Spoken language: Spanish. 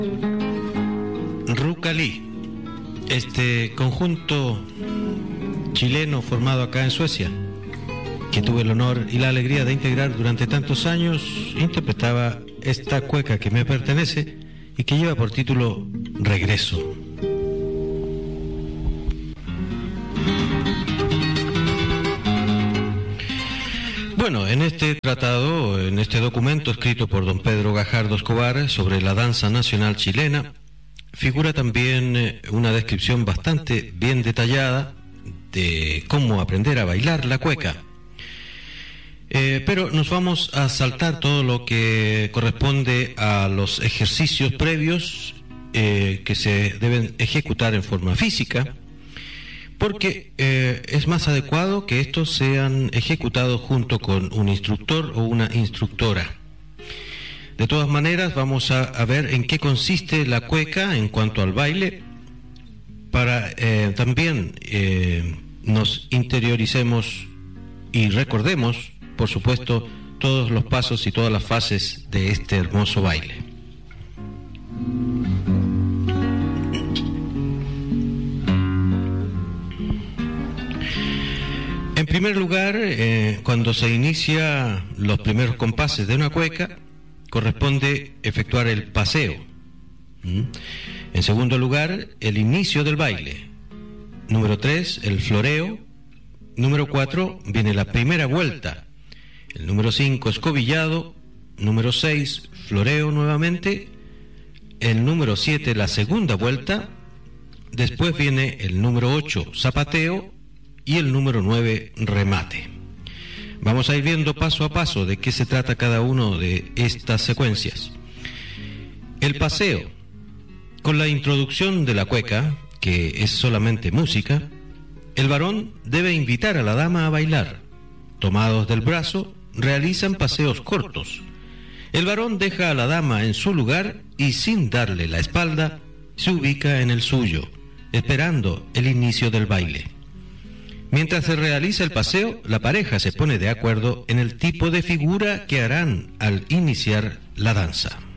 Rucalí, este conjunto chileno formado acá en Suecia, que tuve el honor y la alegría de integrar durante tantos años, interpretaba esta cueca que me pertenece y que lleva por título Regreso. Bueno, en este tratado, en este documento escrito por don Pedro Gajardo Escobar sobre la danza nacional chilena, figura también una descripción bastante bien detallada de cómo aprender a bailar la cueca. Pero nos vamos a saltar todo lo que corresponde a los ejercicios previos que se deben ejecutar en forma física, porque es más adecuado que estos sean ejecutados junto con un instructor o una instructora. De todas maneras, vamos a ver en qué consiste la cueca en cuanto al baile, para también nos interioricemos y recordemos, por supuesto, todos los pasos y todas las fases de este hermoso baile. En primer lugar, cuando se inicia los primeros compases de una cueca, corresponde efectuar el paseo. En segundo lugar, el inicio del baile. Número 3, el floreo. Número 4, viene la primera vuelta. El número 5, escobillado. Número 6, floreo nuevamente. El número 7, la segunda vuelta. Después viene el número 8, zapateo. Y el número 9, remate. Vamos a ir viendo paso a paso de qué se trata cada uno de estas secuencias. El paseo. Con la introducción de la cueca, que es solamente música, el varón debe invitar a la dama a bailar. Tomados del brazo, realizan paseos cortos. El varón deja a la dama en su lugar y, sin darle la espalda, se ubica en el suyo, esperando el inicio del baile. Mientras se realiza el paseo, la pareja se pone de acuerdo en el tipo de figura que harán al iniciar la danza.